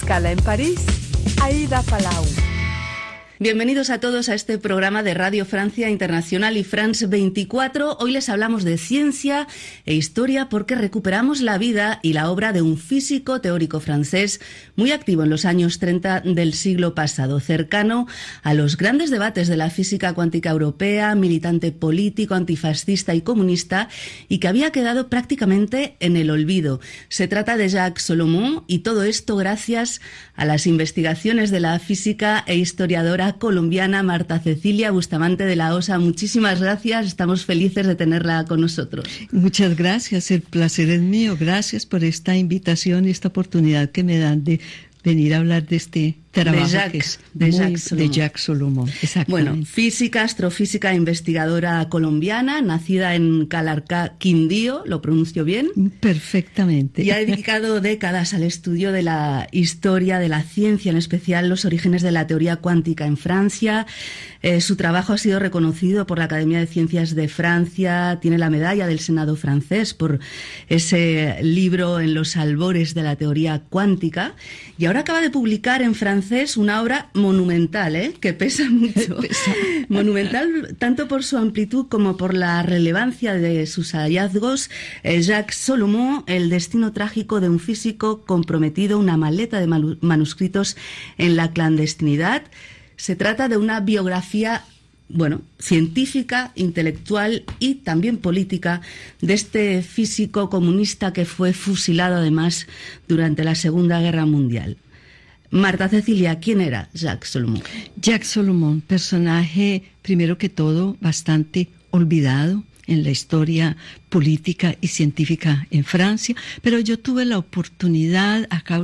escala en París, Aida Palau. Bienvenidos a todos a este programa de Radio Francia Internacional y France 24. Hoy les hablamos de ciencia e historia porque recuperamos la vida y la obra de un físico teórico francés muy activo en los años 30 del siglo pasado, cercano a los grandes debates de la física cuántica europea, militante político, antifascista y comunista, y que había quedado prácticamente en el olvido. Se trata de Jacques Solomon, y todo esto gracias a las investigaciones de la física e historiadora colombiana Marta Cecilia Bustamante de la OSA. Muchísimas gracias, estamos felices de tenerla con nosotros. Muchas gracias, el placer es mío. Gracias por esta invitación y esta oportunidad que me dan de venir a hablar de este trabajo de Jacques Solomon. Bueno, física, astrofísica, investigadora colombiana, nacida en Calarcá, Quindío, ¿lo pronuncio bien? Perfectamente. Y ha dedicado décadas al estudio de la historia de la ciencia, en especial los orígenes de la teoría cuántica en Francia. Su trabajo ha sido reconocido por la Academia de Ciencias de Francia, tiene la medalla del Senado francés por ese libro En los albores de la teoría cuántica, y ahora acaba de publicar en francés una obra monumental, que pesa mucho. Monumental tanto por su amplitud como por la relevancia de sus hallazgos. Jacques Solomon, el destino trágico de un físico comprometido, una maleta de manuscritos en la clandestinidad. Se trata de una biografía, científica, intelectual y también política de este físico comunista que fue fusilado además durante la Segunda Guerra Mundial. Marta Cecilia, ¿quién era Jacques Solomon? Jacques Solomon, personaje, primero que todo, bastante olvidado en la historia política y científica en Francia, pero yo tuve la oportunidad, a